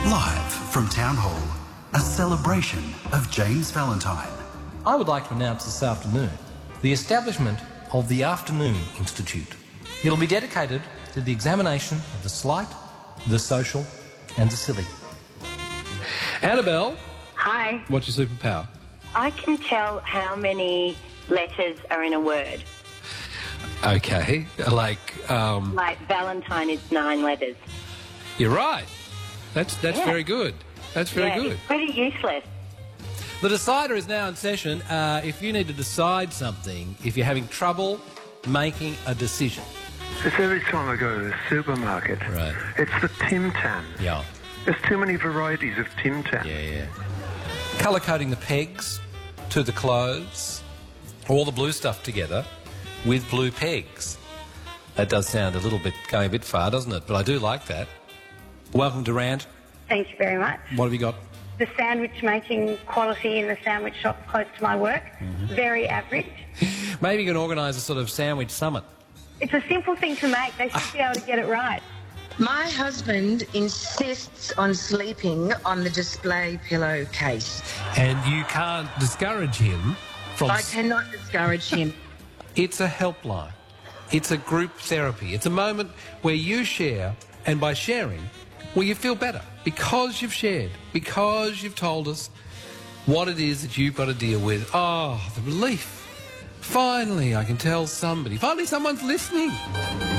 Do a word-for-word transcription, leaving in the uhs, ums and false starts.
Live from Town Hall, a celebration of James Valentine. I would like to announce this afternoon the establishment of the Afternoon Institute. It'll be dedicated to the examination of the slight, the social and the silly. Annabelle, Hi. what's your superpower? I can tell how many letters are in a word. Okay, like, um, Like Valentine is nine letters. you're right. That's that's Yeah. very good. That's very yeah, good. It's pretty useless. The Decider is now in session. Uh, if you need to decide something, if you're having trouble making a decision. It's every time I go to the supermarket. Right. It's the Tim Tam. Yeah. There's too many varieties of Tim Tam. Yeah, yeah. Colour coding the pegs to the clothes, all the blue stuff together with blue pegs. That does sound a little bit, going a bit far, doesn't it? But I do like that. Welcome to Rand. Thank you very much. What have you got? The sandwich making quality in the sandwich shop close to my work, very average. Maybe you can organise a sort of sandwich summit. It's a simple thing to make. They should be able to get it right. My husband insists on sleeping on the display pillowcase. And you can't discourage him from... I cannot discourage him. It's a helpline. It's a group therapy. It's a moment where you share, and by sharing, well, you feel better because you've shared, because you've told us what it is that you've got to deal with. Oh, the relief. Finally, I can tell somebody. Finally, someone's listening.